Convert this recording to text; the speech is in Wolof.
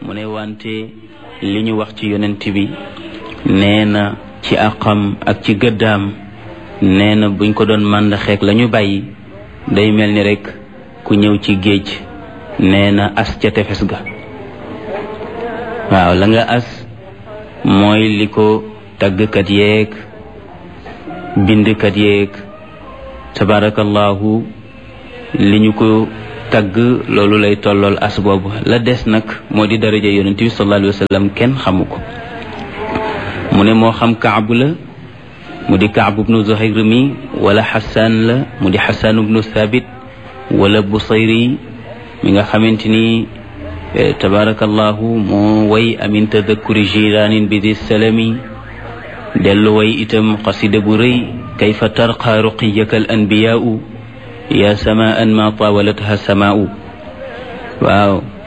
mu ne wante li ñu wax ci yonent bi nee na ci àqam ak ci gëddaam nee na buñ ko doon màndaxeek la ñu bàyyi day mel ni rek ku ñëw ci géej nee na as ca tefes ga. waaw la nga as mooy li ko tàggkat yeeg bindkat yeeg tabarakallahu li ñu ko tagg loolu lay tollool as boobu. la des nag moo di daraja yonent bi sallallahu alayhi wa sallam kenn xamu ko. mu ne moo xam Kaab la mu di Kaab ibnu Zuhayr mi wala Xasaan la mu di Xasaan ibnu Thabit wala Busayri mi nga xamante ni tabarakallahu moo way amin tadakkuri jiraanin bi di salami dellu way itam xasida bu rëy kayfa tarqa ruqiyaka al anbiyaau ya samaan ma tawalatha samaau. waaw